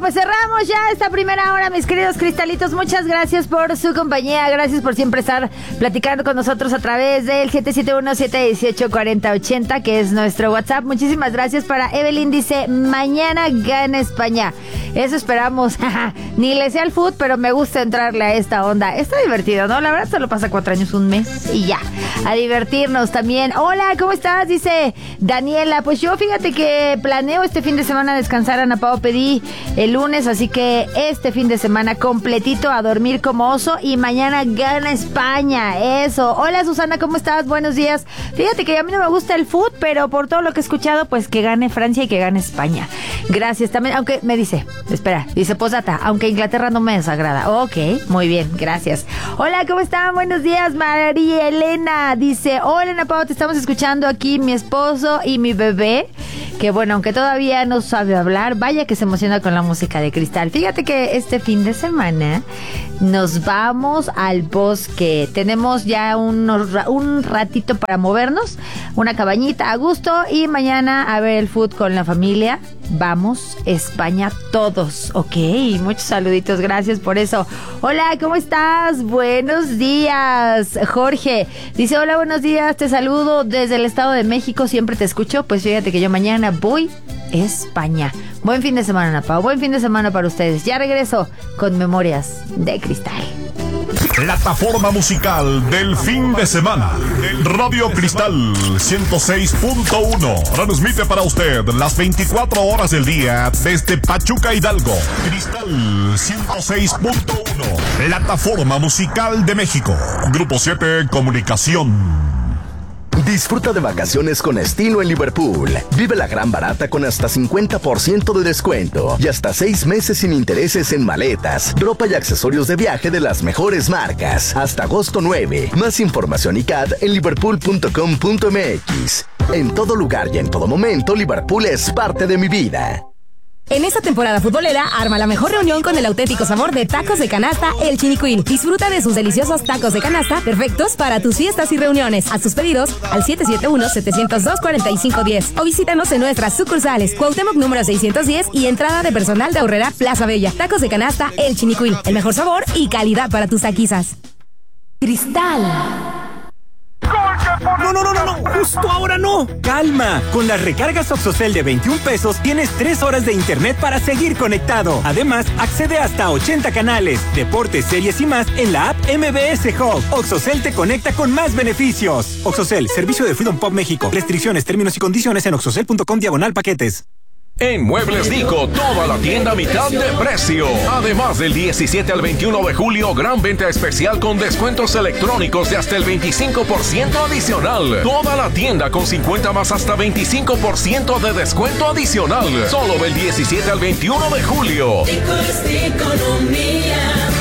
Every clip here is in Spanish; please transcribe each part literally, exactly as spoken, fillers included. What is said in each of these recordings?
pues cerramos ya esta primera hora, mis queridos cristalitos. Muchas gracias por su compañía. Gracias por siempre estar platicando con nosotros a través del siete siete uno, siete uno ocho, cuatro cero ocho cero, que es nuestro WhatsApp. Muchísimas gracias. Para Evelyn dice, mañana gana España. Eso esperamos. Ni le sé al fútbol, pero me gusta entrarle a esta onda. Está divertido, ¿no? La verdad solo pasa cuatro años, un mes y ya. A divertirnos también. Hola, ¿cómo estás? Dice Daniela. Pues yo fíjate que planeo este fin de semana descansar. Ana Pao, pedí el lunes, así que este fin de semana completito a dormir como oso y mañana gana España. Eso. Hola, Susana, ¿cómo estás? Buenos días. Fíjate que a mí no me gusta el fútbol, pero por todo lo que he escuchado, pues que gane Francia y que gane España. Gracias también, aunque me dice, espera, dice posdata, aunque Inglaterra no me desagrada. Ok, muy bien, gracias. Hola, ¿cómo están? Buenos días, María Elena. Dice, hola, Ana Pao, te estamos escuchando aquí mi esposo y mi bebé, que bueno, aunque todavía no sabe hablar, vaya que se emociona con la música de Cristal. Fíjate que este fin de semana nos vamos al bosque. Tenemos ya unos, un ratito para movernos, una cabañita a gusto y mañana a ver el fútbol con la familia. Vamos, España todos, ok, muchos saluditos, gracias por eso. Hola, ¿cómo estás? Buenos días, Jorge. Dice, hola, buenos días, te saludo desde el Estado de México, siempre te escucho. Pues fíjate que yo mañana voy a España. Buen fin de semana, Ana Pao, buen fin de semana para ustedes. Ya regreso con Memorias de Cristal. Plataforma musical del fin de semana. Radio Cristal ciento seis punto uno transmite para usted las veinticuatro horas del día desde Pachuca, Hidalgo. Cristal ciento seis punto uno, Plataforma musical de México. Grupo siete Comunicación. Disfruta de vacaciones con estilo en Liverpool. Vive la gran barata con hasta cincuenta por ciento de descuento y hasta seis meses sin intereses en maletas, ropa y accesorios de viaje de las mejores marcas. Hasta agosto nueve. Más información y C A D en liverpool punto com punto m x. En todo lugar y en todo momento, Liverpool es parte de mi vida. En esta temporada futbolera, arma la mejor reunión con el auténtico sabor de tacos de canasta El Chinicuil. Disfruta de sus deliciosos tacos de canasta, perfectos para tus fiestas y reuniones. Haz tus pedidos al siete siete uno, siete cero dos, cuatro cinco uno cero o visítanos en nuestras sucursales Cuauhtémoc número seiscientos diez y entrada de personal de Aurrera Plaza Bella. Tacos de canasta El Chinicuil, el mejor sabor y calidad para tus taquizas. Cristal. No, no, no, no, no, justo ahora no. Calma, con las recargas Oxocel de veintiún pesos tienes tres horas de internet para seguir conectado. Además, accede hasta ochenta canales, deportes, series y más en la app M B S Hub. Oxocel te conecta con más beneficios. Oxocel, servicio de Freedom Pop México. Restricciones, términos y condiciones en oxocel punto com diagonal paquetes. En Muebles Dico, toda la tienda a mitad de precio. Además, del diecisiete al veintiuno de julio, gran venta especial con descuentos electrónicos de hasta el veinticinco por ciento adicional. Toda la tienda con cincuenta más hasta veinticinco por ciento de descuento adicional. Solo del diecisiete al veintiuno de julio. Dico es de economía.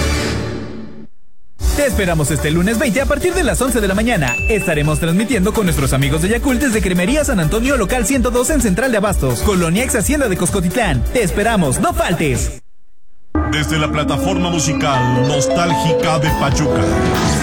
Te esperamos este lunes veinte a partir de las once de la mañana. Estaremos transmitiendo con nuestros amigos de Yakult desde Cremería San Antonio, local ciento dos en Central de Abastos, Colonia Ex Hacienda de Coscotitlán. Te esperamos, no faltes. Desde la plataforma musical nostálgica de Pachuca.